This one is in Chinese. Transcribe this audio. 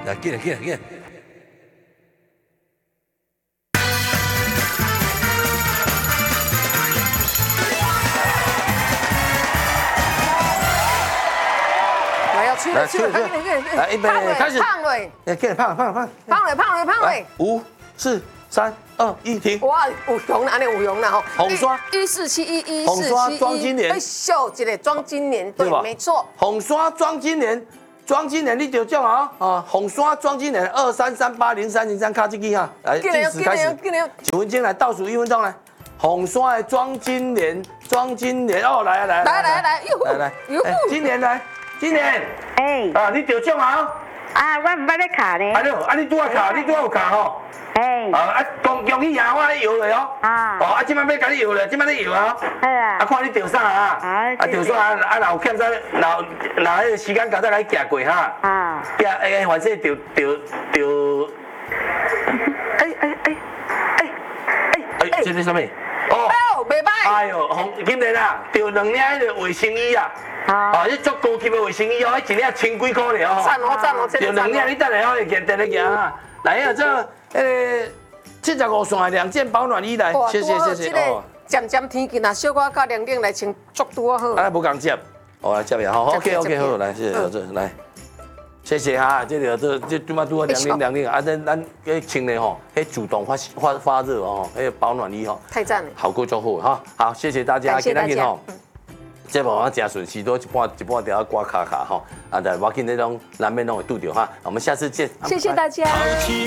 来，进来，进来，进来。 来，去了，来，预备，开始。 胖嘞， 进来，胖。5、4、3、2、1，停。 哇，有熊了，安尼有熊了吼。 红刷 1471， 红刷庄金莲， 哎，秀一个庄金莲，对，没错。 红刷庄金莲，庄金莲你就中啊！啊，红刷庄金莲23380303卡这个哈，来计时开始，9分钟来倒数1分钟来。红刷的庄金莲哦，来， 来， 金莲来，金莲，啊，你得奖啊！ 啊，我唔捌咧卡咧。 啊，你拄啊卡，你拄啊有卡吼。啊，恭喜赢，我咧摇咧哦。啊，即摆要甲你摇咧，即摆咧摇啊。啊，看你钓啥啊？钓啥啊？若有欠啥，若迄个时间到再来行过哈。行，反正钓。这是啥物？ 哦，袂歹。 哎呦，今日啊，钓2领迄个卫生衣啊。哦，迄足高级的卫生衣哦，迄一领千几块咧哦。 赞哦， 钓2领，你等下哦，电来行哈。来啊，这75线的2件保暖衣来，谢谢。 哦，渐渐天气若小可甲凉凉来穿，足拄好。 啊，无共接，来接呀，好 ，OK， 好，来，谢谢这来，谢谢哈，这拄嘛拄啊凉凉啊，咱穿的吼，迄自动发热哦，迄保暖衣吼， 太赞了， 效果足好哈，好，谢谢大家， 感谢大家。 这无我真顺时多一半条刮卡吼，啊，但我紧那种难免拢会拄着哈，我们下次见， 谢谢大家。